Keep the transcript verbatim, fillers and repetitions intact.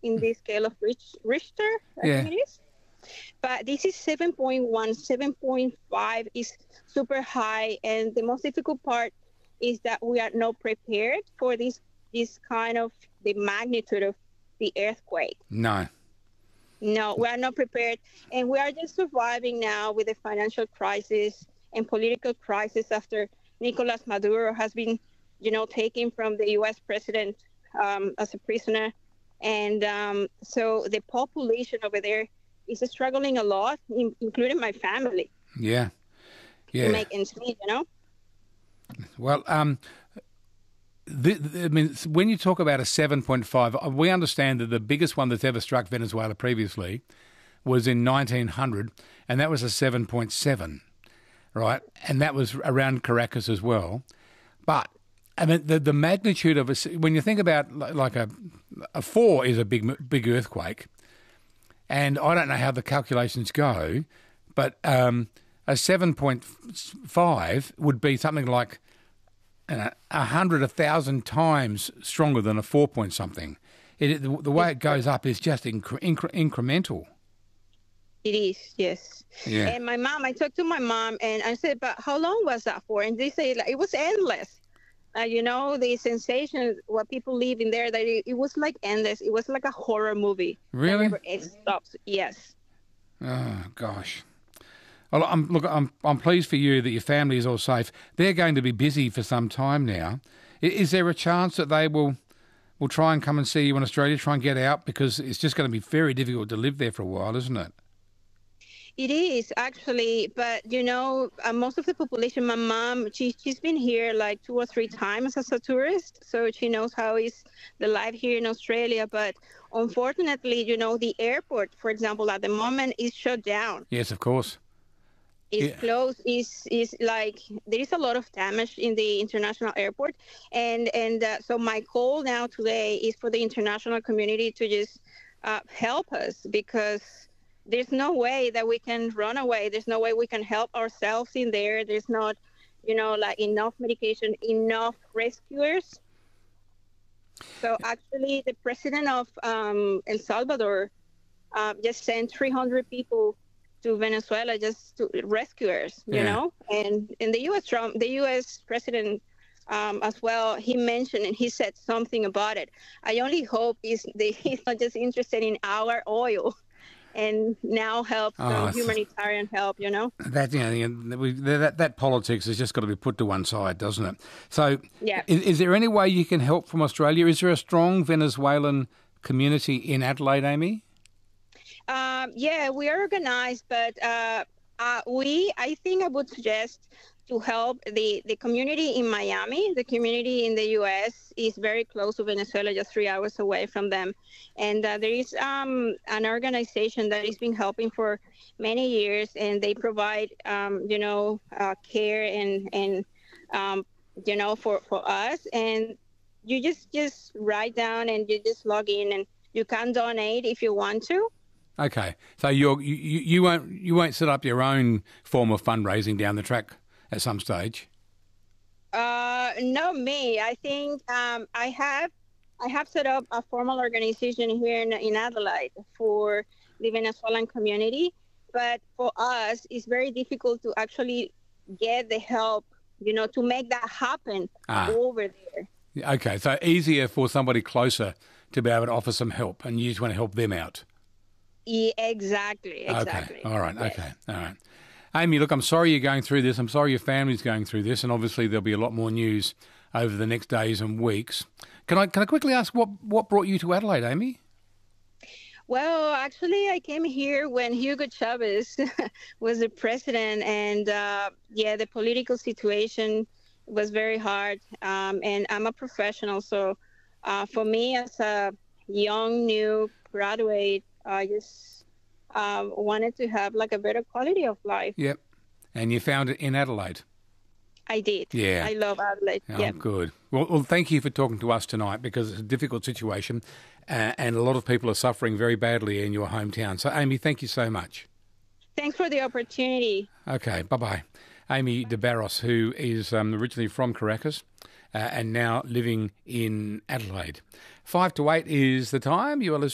in the scale of Rich, Richter, I Yeah. think it is. But this is seven point one, seven point five is super high. And the most difficult part is that we are not prepared for this, this kind of the magnitude of the earthquake. No. No, we are not prepared. And we are just surviving now with the financial crisis and political crisis after Nicolas Maduro has been, you know, taken from the U S president um, as a prisoner. And um, so the population over there is struggling a lot, in, including my family. Yeah. Yeah. To make ends meet, you know? Well, um, the, the, I mean, when you talk about a seven point five, we understand that the biggest one that's ever struck Venezuela previously was in nineteen hundred, and that was a seven point seven, right? And that was around Caracas as well. But I mean, the the magnitude of a, when you think about like a a four is a big big earthquake, and I don't know how the calculations go, but um, a seven point five would be something like a hundred, a thousand times stronger than a four point something. It, the, the way it goes up is just incre- incre- incremental. It is, yes. Yeah. And my mom, I talked to my mom and I said, but how long was that for? And they say like, it was endless. Uh, you know, the sensation, what people live in there, that it, it was like endless. It was like a horror movie. Really? It stops. Yes. Oh, gosh. Well, I'm, look, I'm I'm pleased for you that your family is all safe. They're going to be busy for some time now. Is, is there a chance that they will will try and come and see you in Australia, try and get out? Because it's just going to be very difficult to live there for a while, isn't it? It is, actually. But, you know, uh, most of the population, my mom, she, she's been here like two or three times as a tourist. So she knows how is the life here in Australia. But unfortunately, you know, the airport, for example, at the moment is shut down. Yes, of course. Is Yeah. closed. Is is like there is a lot of damage in the international airport, and and uh, so my call now today is for the international community to just uh, help us, because there's no way that we can run away. There's no way we can help ourselves in there. There's not, you know, like enough medication, enough rescuers. So actually, the president of um, El Salvador uh, just sent three hundred people to Venezuela, just to rescuers, you Yeah. know, and in the U S Trump, the U S president um, as well, he mentioned and he said something about it. I only hope is that he's not just interested in our oil and now help Oh, some it's- humanitarian help, you know. That, you know, we, that that politics has just got to be put to one side, doesn't it? So, Yeah. is, is there any way you can help from Australia? Is there a strong Venezuelan community in Adelaide, Amy? Um, yeah, we are organized, but uh, uh, we, I think I would suggest to help the, the community in Miami. The community in the U S is very close to Venezuela, just three hours away from them. And uh, there is um, an organization that has been helping for many years, and they provide, um, you know, uh, care and, and um, you know, for, for us. And you just, just write down and you just log in, and you can donate if you want to. Okay, so you're, you you you won't you won't set up your own form of fundraising down the track at some stage. Uh, no, me. I think um, I have I have set up a formal organization here in, in Adelaide for the Venezuelan community, but for us, it's very difficult to actually get the help, you know, to make that happen Ah. over there. Okay, so easier for somebody closer to be able to offer some help, and you just want to help them out. Yeah, exactly, exactly. Okay, all right, Yes. okay, all right. Amy, look, I'm sorry you're going through this. I'm sorry your family's going through this, and obviously there'll be a lot more news over the next days and weeks. Can I can I quickly ask what, what brought you to Adelaide, Amy? Well, actually, I came here when Hugo Chavez was the president, and uh, yeah, the political situation was very hard. Um, and I'm a professional, so uh, for me, as a young new graduate, I just um, wanted to have like a better quality of life. Yep. And you found it in Adelaide. I did. Yeah. I love Adelaide. Oh, Yeah. good. Well, well, thank you for talking to us tonight, because it's a difficult situation, uh, and a lot of people are suffering very badly in your hometown. So, Amy, thank you so much. Thanks for the opportunity. Okay, bye-bye. Amy de Barros, who is um, originally from Caracas uh, and now living in Adelaide. Five to eight is the time. You are listening